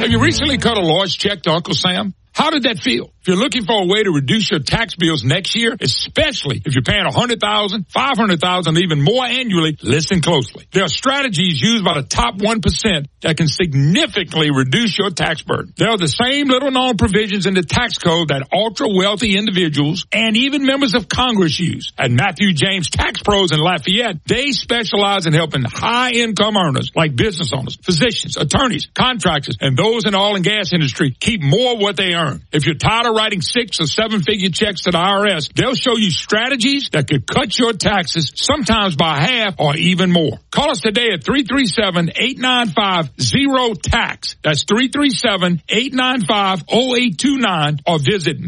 Have you recently cut a large check to Uncle Sam? How did that feel? If you're looking for a way to reduce your tax bills next year, especially if you're paying $100,000, $500,000, even more annually, listen closely. There are strategies used by the top 1% that can significantly reduce your tax burden. There are the same little-known provisions in the tax code that ultra-wealthy individuals and even members of Congress use. At Matthew James Tax Pros in Lafayette, they specialize in helping high-income earners like business owners, physicians, attorneys, contractors, and those in the oil and gas industry keep more of what they earn. If you're tired of writing 6 or 7-figure checks to the IRS, they'll show you strategies that could cut your taxes sometimes by half or even more. Call us today at 337-895-0TAX. That's 337-895-0829 or visit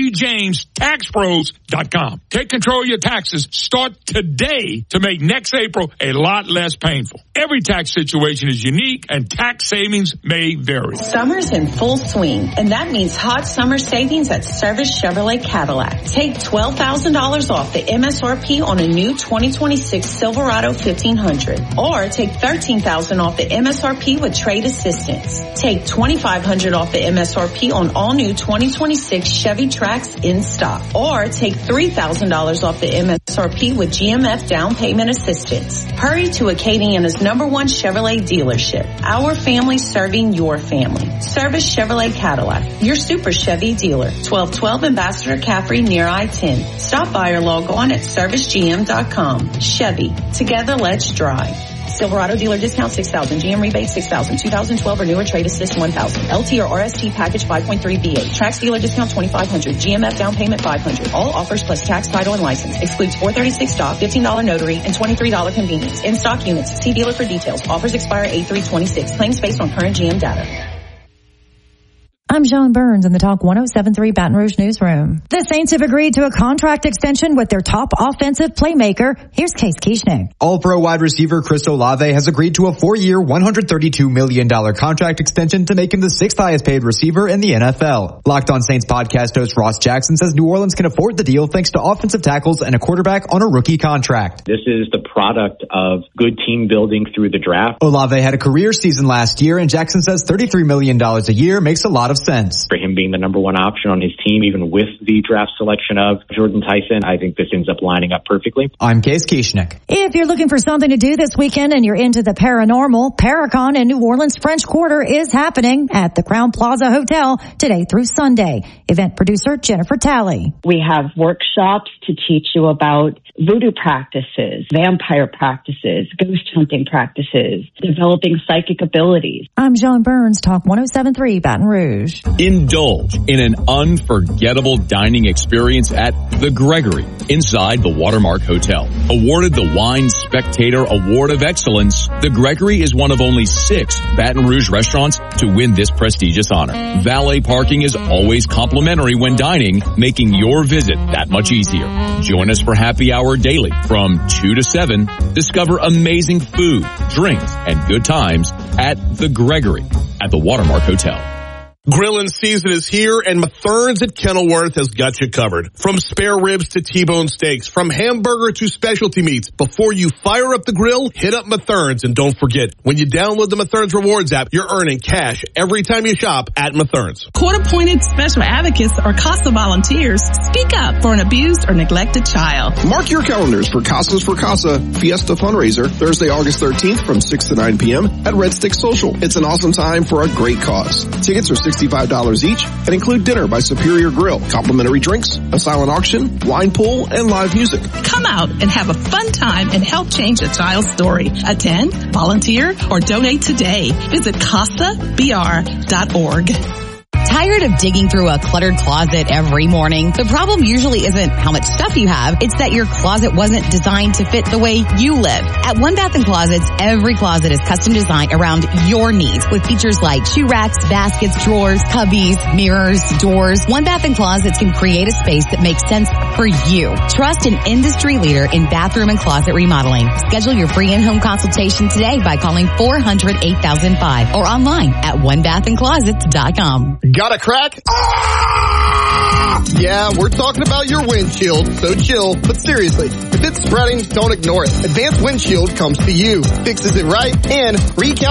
MatthewJamesTaxPros.com. Take control of your taxes. Start today to make next April a lot less painful. Every tax situation is unique and tax savings may vary. Summer's in full swing, and that means hot summer savings at Service Chevrolet Cadillac. Take $12,000 off the MSRP on a new 2026 Silverado 1500, or take $13,000 off the MSRP with trade assistance. Take $2,500 off the MSRP on all new 2026 Chevy Trax in stock, or take $3,000 off the MSRP with GMF down payment assistance. Hurry to Acadiana's #1 Chevrolet dealership. Our family serving your family. Service Chevrolet Cadillac, your super Chevy dealer. 1212 Ambassador Caffrey near I-10. Stop by or log on at servicegm.com. Chevy. Together, let's drive. Silverado dealer discount $6,000. GM rebate $6,000. 2012 or newer trade assist $1,000. LT or RST package 5.3 V8. Trax dealer discount $2,500. GMF down payment $500. All offers plus tax, title, and license. Excludes $436 stock, $15 notary, and $23 convenience. In stock units. See dealer for details. Offers expire 8/3/26. Claims based on current GM data. I'm Joan Burns in the Talk 107.3 Baton Rouge newsroom. The Saints have agreed to a contract extension with their top offensive playmaker. Here's Case Kieschnick. All-Pro wide receiver Chris Olave has agreed to a 4-year, $132 million contract extension to make him the 6th highest paid receiver in the NFL. Locked On Saints podcast host Ross Jackson says New Orleans can afford the deal thanks to offensive tackles and a quarterback on a rookie contract. This is the product of good team building through the draft. Olave had a career season last year, and Jackson says $33 million a year makes a lot of sense. For him being the #1 option on his team, even with the draft selection of Jordan Tyson, I think this ends up lining up perfectly. I'm Case Kieschnick. If you're looking for something to do this weekend and you're into the paranormal, Paracon in New Orleans French Quarter is happening at the Crowne Plaza Hotel today through Sunday. Event producer Jennifer Talley. We have workshops to teach you about voodoo practices, vampire practices, ghost hunting practices, developing psychic abilities. I'm Joan Burns, Talk 107.3 Baton Rouge. Indulge in an unforgettable dining experience at The Gregory inside the Watermark Hotel. Awarded the Wine Spectator Award of Excellence, The Gregory is one of only 6 Baton Rouge restaurants to win this prestigious honor. Valet parking is always complimentary when dining, making your visit that much easier. Join us for happy hour daily from 2 to 7. Discover amazing food, drinks, and good times at The Gregory at the Watermark Hotel. Grilling season is here, and Mathern's at Kenilworth has got you covered. From spare ribs to T-bone steaks, from hamburger to specialty meats. Before you fire up the grill, hit up Mathern's, and don't forget, when you download the Mathern's Rewards app, you're earning cash every time you shop at Mathern's. Court-appointed special advocates or CASA volunteers speak up for an abused or neglected child. Mark your calendars for Casas for Casa Fiesta fundraiser Thursday, August 13th from 6 to 9 p.m. at Red Stick Social. It's an awesome time for a great cause. Tickets are $65 each and include dinner by Superior Grill, complimentary drinks, a silent auction, wine pool, and live music. Come out and have a fun time and help change a child's story. Attend, volunteer, or donate today. Visit CasaBR.org. Tired of digging through a cluttered closet every morning? The problem usually isn't how much stuff you have. It's that your closet wasn't designed to fit the way you live. At One Bath & Closets, every closet is custom designed around your needs with features like shoe racks, baskets, drawers, cubbies, mirrors, doors. One Bath & Closets can create a space that makes sense for you. Trust an industry leader in bathroom and closet remodeling. Schedule your free in-home consultation today by calling 400-8005 or online at onebathandclosets.com. Got a crack? Yeah, we're talking about your windshield, so chill. But seriously, if it's spreading, don't ignore it. Advanced Windshield comes to you, fixes it right, and recalibrates